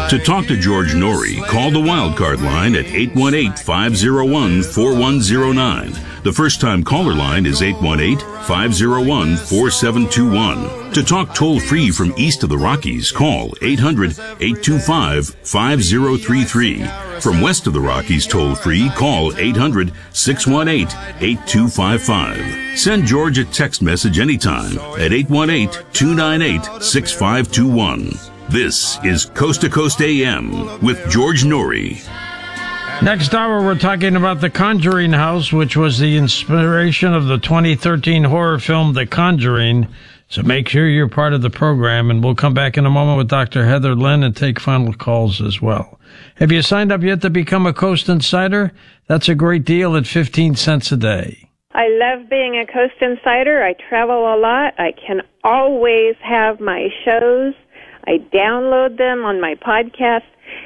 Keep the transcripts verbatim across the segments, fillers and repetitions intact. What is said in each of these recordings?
To talk to George Norrie, call the Wildcard line at eight one eight, five oh one, four one oh nine. The first-time caller line is eight one eight, five oh one, four seven two one. To talk toll-free from east of the Rockies, call eight hundred, eight two five, five oh three three. From west of the Rockies toll-free, call eight hundred, six one eight, eight two five five. Send George a text message anytime at eight one eight, two nine eight, six five two one. This is Coast to Coast A M with George Norrie. Next hour, we're talking about The Conjuring House, which was the inspiration of the twenty thirteen horror film The Conjuring. So make sure you're part of the program, and we'll come back in a moment with Doctor Heather Lynn and take final calls as well. Have you signed up yet to become a Coast Insider? That's a great deal at fifteen cents a day. I love being a Coast Insider. I travel a lot. I can always have my shows. I download them on my podcast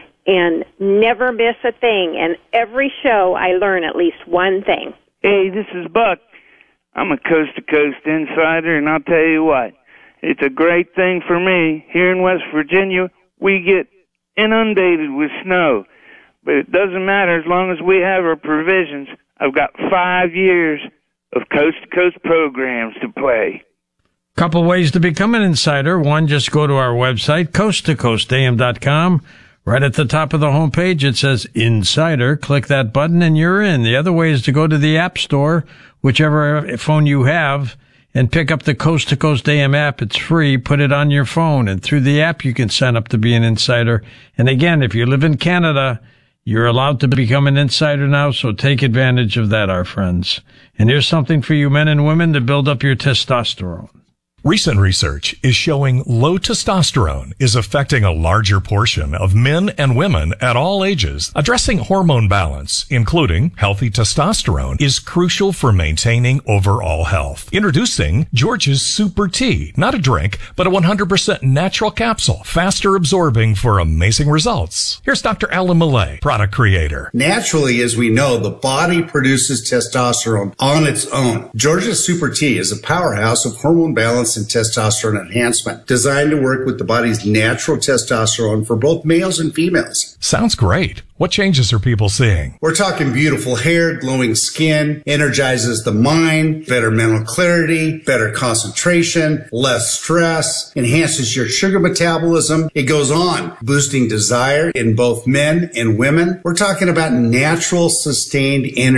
and never miss a thing. And every show, I learn at least one thing. Hey, this is Buck. I'm a coast-to-coast insider, and I'll tell you what, it's a great thing for me. Here in West Virginia, we get inundated with snow, but it doesn't matter as long as we have our provisions. I've got five years of coast-to-coast programs to play. Couple ways to become an insider. One, just go to our website, coast to coast a m dot com. Right at the top of the homepage, it says Insider. Click that button and you're in. The other way is to go to the App Store, whichever phone you have, and pick up the Coast to Coast A M app. It's free. Put it on your phone, and through the app, you can sign up to be an insider. And again, if you live in Canada, you're allowed to become an insider now, so take advantage of that, our friends. And here's something for you men and women to build up your testosterone. Recent research is showing low testosterone is affecting a larger portion of men and women at all ages. Addressing hormone balance, including healthy testosterone, is crucial for maintaining overall health. Introducing George's Super Tea, not a drink, but a one hundred percent natural capsule, faster absorbing for amazing results. Here's Doctor Alan Millay, product creator. Naturally, as we know, the body produces testosterone on its own. George's Super Tea is a powerhouse of hormone balance and testosterone enhancement, designed to work with the body's natural testosterone for both males and females. Sounds great. What changes are people seeing? We're talking beautiful hair, glowing skin, energizes the mind, better mental clarity, better concentration, less stress, enhances your sugar metabolism. It goes on, boosting desire in both men and women. We're talking about natural, sustained energy.